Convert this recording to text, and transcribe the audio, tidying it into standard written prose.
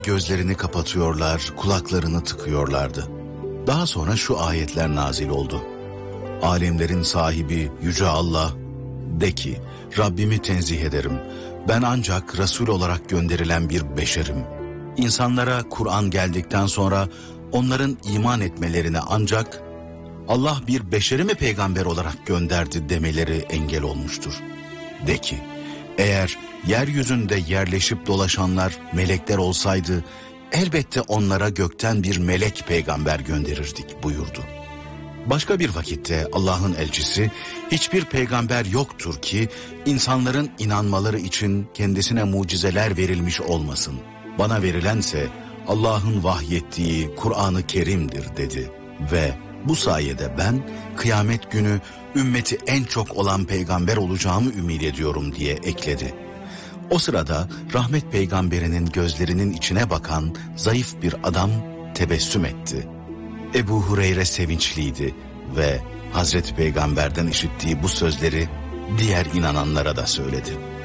gözlerini kapatıyorlar, kulaklarını tıkıyorlardı. Daha sonra şu ayetler nazil oldu. Alemlerin sahibi Yüce Allah, de ki, Rabbimi tenzih ederim. Ben ancak Resul olarak gönderilen bir beşerim. İnsanlara Kur'an geldikten sonra onların iman etmelerine ancak Allah bir beşeri mi peygamber olarak gönderdi demeleri engel olmuştur. De ki, eğer yeryüzünde yerleşip dolaşanlar melekler olsaydı, elbette onlara gökten bir melek peygamber gönderirdik buyurdu. Başka bir vakitte Allah'ın elçisi, hiçbir peygamber yoktur ki insanların inanmaları için kendisine mucizeler verilmiş olmasın. Bana verilense Allah'ın vahyettiği Kur'an-ı Kerim'dir dedi ve bu sayede ben kıyamet günü ümmeti en çok olan peygamber olacağımı ümit ediyorum diye ekledi. O sırada rahmet peygamberinin gözlerinin içine bakan zayıf bir adam tebessüm etti. Ebu Hureyre sevinçliydi ve Hazreti Peygamber'den işittiği bu sözleri diğer inananlara da söyledi.